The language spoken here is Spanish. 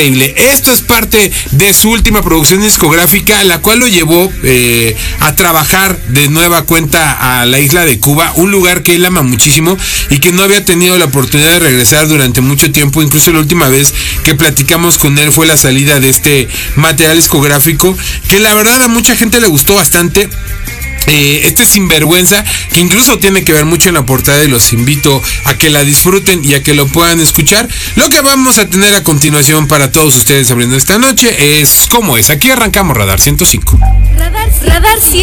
Esto es parte de su última producción discográfica, la cual lo llevó a trabajar de nueva cuenta a la isla de Cuba, un lugar que él ama muchísimo y que no había tenido la oportunidad de regresar durante mucho tiempo. Incluso la última vez que platicamos con él fue la salida de este material discográfico, que la verdad a mucha gente le gustó bastante. Este Sinvergüenza, que incluso tiene que ver mucho en la portada, y los invito a que la disfruten y a que lo puedan escuchar. Lo que vamos a tener a continuación para todos ustedes abriendo esta noche es ¿Cómo es? Aquí arrancamos Radar 105. Radar 105.